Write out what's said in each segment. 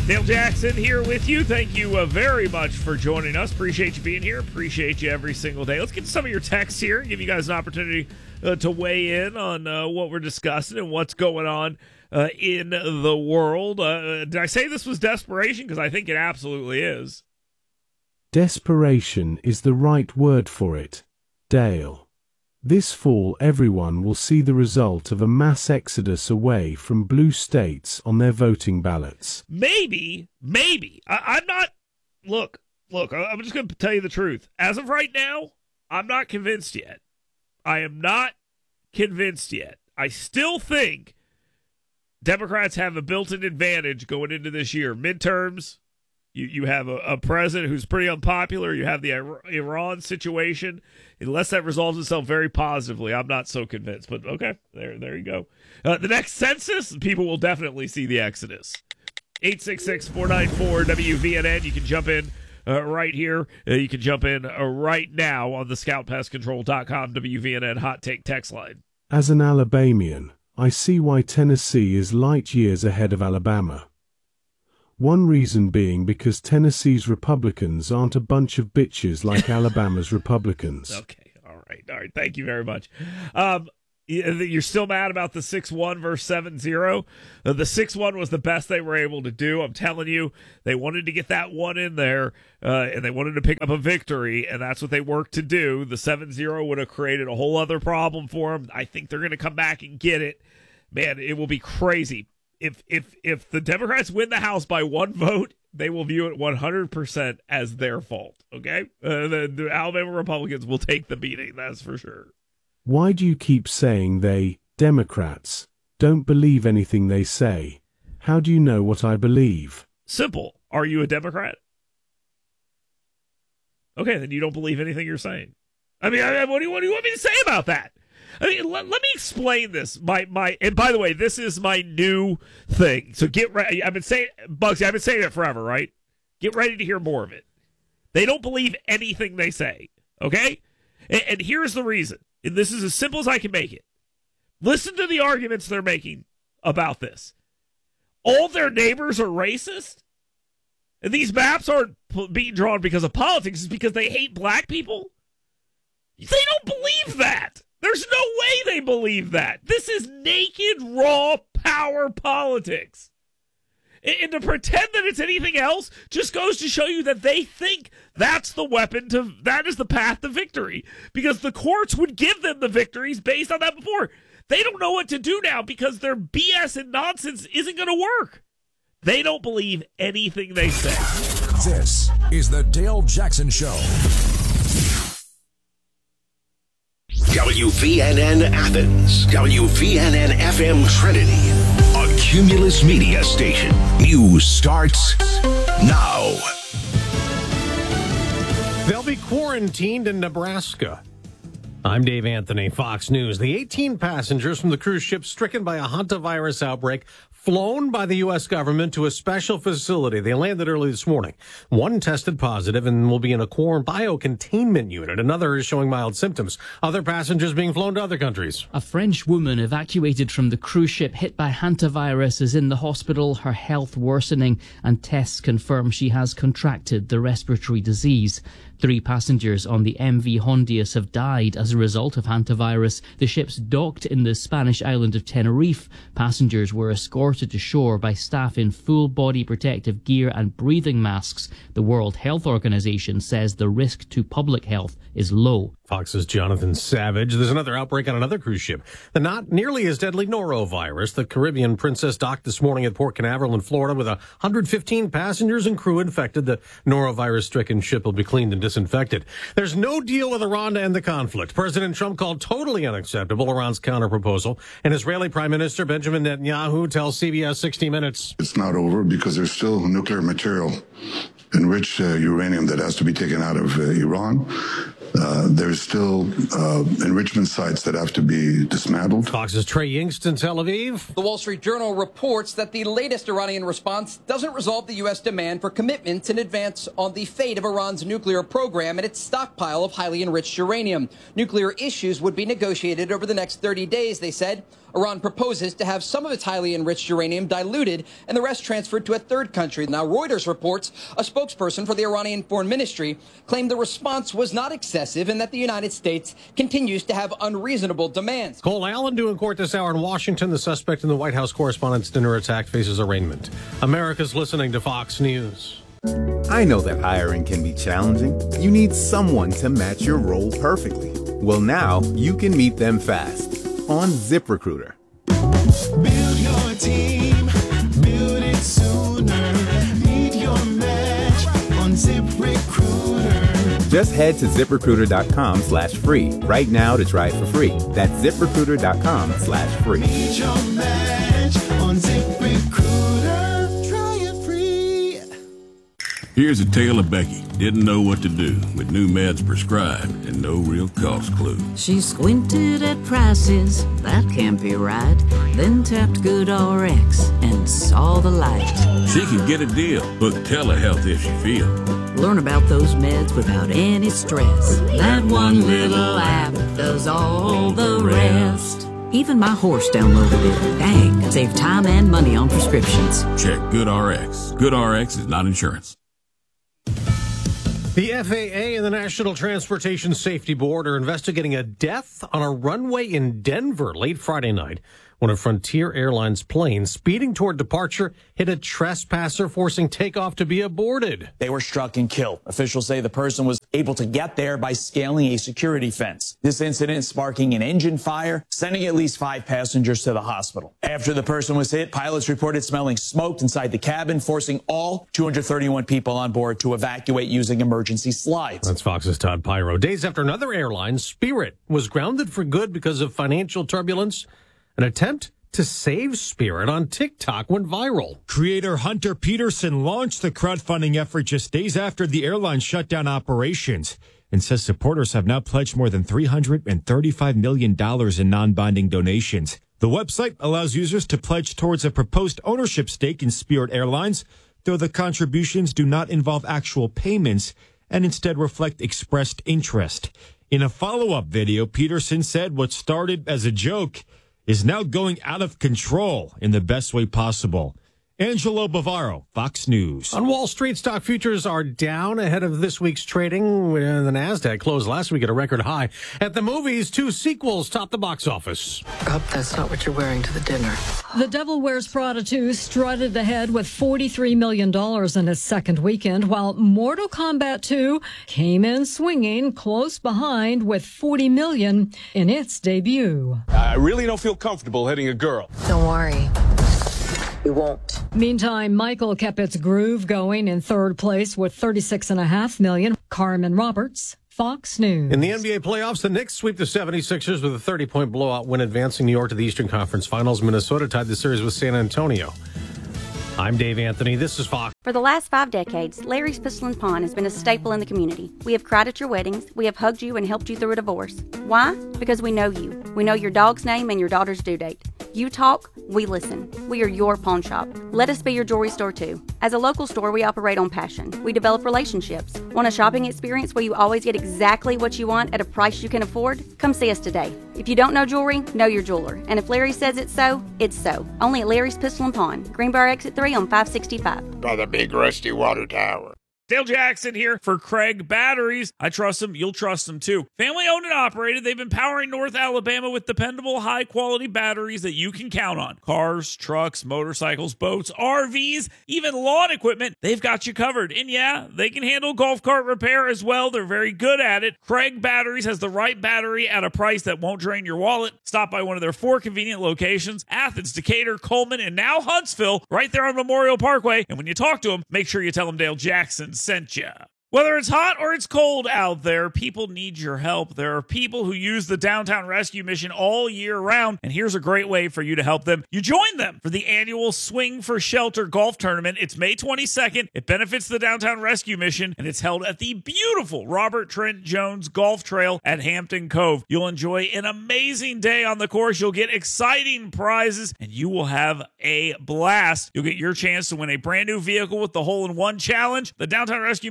Dale Jackson here with you. Thank you very much for joining us. Appreciate you being here. Appreciate you every single day. Let's get to some of your texts here. Give you guys an opportunity to weigh in on what we're discussing and what's going on in the world. Did I say this was desperation? Because I think it absolutely is. Desperation is the right word for it, Dale. This fall, everyone will see the result of a mass exodus away from blue states on their voting ballots. Maybe. I'm not. Look, I'm just going to tell you the truth. As of right now, I'm not convinced yet. I am not convinced yet. I still think Democrats have a built-in advantage going into this year. Midterms. You have a president who's pretty unpopular. You have the Iran situation. Unless that resolves itself very positively, I'm not so convinced. But okay, there you go. The next census, people will definitely see the exodus. 866-494-WVNN. You can jump in right here. You can jump in right now on the ScoutPestControl.com WVNN Hot Take text line. As an Alabamian, I see why Tennessee is light years ahead of Alabama. One reason being because Tennessee's Republicans aren't a bunch of bitches like Alabama's Republicans. Okay, all right. Thank you very much. You're still mad about the 6-1 versus 7-0? The 6-1 was the best they were able to do. I'm telling you, they wanted to get that one in there, and they wanted to pick up a victory, and that's what they worked to do. The 7-0 would have created a whole other problem for them. I think they're going to come back and get it. Man, it will be crazy. If the Democrats win the House by one vote, they will view it 100% as their fault, okay? The Alabama Republicans will take the beating, that's for sure. Why do you keep saying they, Democrats, don't believe anything they say? How do you know what I believe? Simple. Are you a Democrat? Okay, then you don't believe anything you're saying. I mean, what do you want me to say about that? I mean, let me explain this. And by the way, this is my new thing. So get ready. I've been saying, Bugsy, I've been saying it forever, right? Get ready to hear more of it. They don't believe anything they say, okay? And here's the reason. And this is as simple as I can make it. Listen to the arguments they're making about this. All their neighbors are racist? And these maps aren't being drawn because of politics. It's because they hate black people? They don't believe that. There's no way they believe that. This is naked, raw power politics. And to pretend that it's anything else just goes to show you that they think that's the weapon that is the path to victory. Because the courts would give them the victories based on that before. They don't know what to do now because their BS and nonsense isn't going to work. They don't believe anything they say. This is the Dale Jackson Show. WVNN Athens, WVNN FM Trinity, a Cumulus Media station. News starts now. They'll be quarantined in Nebraska. I'm Dave Anthony, Fox News. The 18 passengers from the cruise ship stricken by a hantavirus outbreak flown by the U.S. government to a special facility. They landed early this morning. One tested positive and will be in a biocontainment unit. Another is showing mild symptoms. Other passengers being flown to other countries. A French woman evacuated from the cruise ship hit by hantavirus is in the hospital, her health worsening, and tests confirm she has contracted the respiratory disease. 3 passengers on the MV Hondius have died as a result of hantavirus. The ship's docked in the Spanish island of Tenerife. Passengers were escorted to shore by staff in full body protective gear and breathing masks. The World Health Organization says the risk to public health is low. Fox's Jonathan Savage. There's another outbreak on another cruise ship. The not nearly as deadly norovirus. The Caribbean Princess docked this morning at Port Canaveral in Florida with 115 passengers and crew infected. The norovirus-stricken ship will be cleaned and disinfected. There's no deal with Iran to end the conflict. President Trump called totally unacceptable Iran's counterproposal. And Israeli Prime Minister Benjamin Netanyahu tells CBS 60 Minutes. It's not over because there's still nuclear material, enriched uranium that has to be taken out of Iran. There's still enrichment sites that have to be dismantled. Fox's Trey Yingst in Tel Aviv. The Wall Street Journal reports that the latest Iranian response doesn't resolve the U.S. demand for commitments in advance on the fate of Iran's nuclear program and its stockpile of highly enriched uranium. Nuclear issues would be negotiated over the next 30 days, they said. Iran proposes to have some of its highly enriched uranium diluted and the rest transferred to a third country. Now, Reuters reports a spokesperson for the Iranian Foreign Ministry claimed the response was not excessive and that the United States continues to have unreasonable demands. Cole Allen due in court this hour in Washington. The suspect in the White House Correspondents' Dinner attack faces arraignment. America's listening to Fox News. I know that hiring can be challenging. You need someone to match your role perfectly. Well, now you can meet them fast on ZipRecruiter. Build your team, build it sooner. Meet your match on ZipRecruiter. Just head to ZipRecruiter.com/free right now to try it for free. That's ZipRecruiter.com/free. Meet your match on ZipRecruiter. Try it free. Here's a tale of Becky. Didn't know what to do with new meds prescribed and no real cost clue. She squinted at prices, that can't be right. Then tapped GoodRx and saw the light. She can get a deal. Book telehealth if she feels. Learn about those meds without any stress. That one little app does all the rest. Even my horse downloaded it. Dang, save time and money on prescriptions. Check GoodRx. GoodRx is not insurance. The FAA and the National Transportation Safety Board are investigating a death on a runway in Denver late Friday night when a Frontier Airlines plane speeding toward departure hit a trespasser, forcing takeoff to be aborted. They were struck and killed. Officials say the person was able to get there by scaling a security fence. This incident sparking an engine fire, sending at least 5 passengers to the hospital. After the person was hit, pilots reported smelling smoke inside the cabin, forcing all 231 people on board to evacuate using emergency slides. That's Fox's Todd Pyro. Days after another airline, Spirit, was grounded for good because of financial turbulence, an attempt to save Spirit on TikTok went viral. Creator Hunter Peterson launched the crowdfunding effort just days after the airline shut down operations and says supporters have now pledged more than $335 million in non-binding donations. The website allows users to pledge towards a proposed ownership stake in Spirit Airlines, though the contributions do not involve actual payments and instead reflect expressed interest. In a follow-up video, Peterson said what started as a joke is now going out of control in the best way possible. Angelo Bavaro, Fox News. On Wall Street, stock futures are down ahead of this week's trading. The Nasdaq closed last week at a record high. At the movies, 2 sequels topped the box office. Hope that's not what you're wearing to the dinner. The Devil Wears Prada 2 strutted ahead with $43 million in its second weekend, while Mortal Kombat 2 came in swinging close behind with $40 million in its debut. I really don't feel comfortable hitting a girl. Don't worry. We won't. Meantime, Michael kept its groove going in third place with $36.5 million. Carmen Roberts, Fox News. In the NBA playoffs, the Knicks sweep the 76ers with a 30-point blowout win, advancing New York to the Eastern Conference Finals. Minnesota tied the series with San Antonio. I'm Dave Anthony. This is Fox. For the last 5 decades, Larry's Pistol and Pawn has been a staple in the community. We have cried at your weddings. We have hugged you and helped you through a divorce. Why? Because we know you. We know your dog's name and your daughter's due date. You talk, we listen. We are your pawn shop. Let us be your jewelry store too. As a local store, we operate on passion. We develop relationships. Want a shopping experience where you always get exactly what you want at a price you can afford? Come see us today. If you don't know jewelry, know your jeweler. And if Larry says it's so, it's so. Only at Larry's Pistol and Pawn, Greenbrier Exit 3 on 565. By the big rusty water tower. Dale Jackson here for Craig Batteries. I trust them. You'll trust them too. Family owned and operated. They've been powering North Alabama with dependable, high quality batteries that you can count on. Cars, trucks, motorcycles, boats, RVs, even lawn equipment. They've got you covered. And yeah, they can handle golf cart repair as well. They're very good at it. Craig Batteries has the right battery at a price that won't drain your wallet. Stop by one of their 4 convenient locations: Athens, Decatur, Coleman, and now Huntsville, right there on Memorial Parkway. And when you talk to them, make sure you tell them Dale Jackson sent you. Whether it's hot or it's cold out there, people need your help. There are people who use the Downtown Rescue Mission all year round, and here's a great way for you to help them. You join them for the annual Swing for Shelter golf tournament. It's May 22nd. It benefits the Downtown Rescue Mission, and it's held at the beautiful Robert Trent Jones Golf Trail at Hampton Cove. You'll enjoy an amazing day on the course. You'll get exciting prizes, and you will have a blast. You'll get your chance to win a brand new vehicle with the Hole-in-One Challenge. The Downtown Rescue Mission is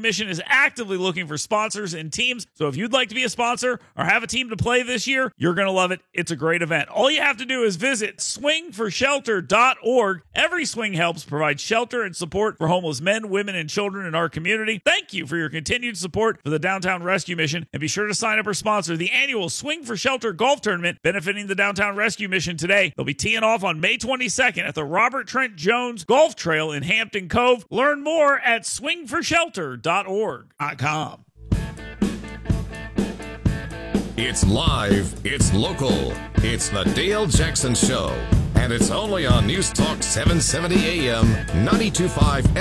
actively looking for sponsors and teams. So if you'd like to be a sponsor or have a team to play this year, you're going to love it. It's a great event. All you have to do is visit swingforshelter.org. Every swing helps provide shelter and support for homeless men, women, and children in our community. Thank you for your continued support for the Downtown Rescue Mission, and be sure to sign up or sponsor the annual Swing for Shelter Golf Tournament benefiting the Downtown Rescue Mission today. They'll be teeing off on May 22nd at the Robert Trent Jones Golf Trail in Hampton Cove. Learn more at swingforshelter.org.com. It's live, it's local, it's the Dale Jackson Show, and it's only on News Talk 770 AM, 92.5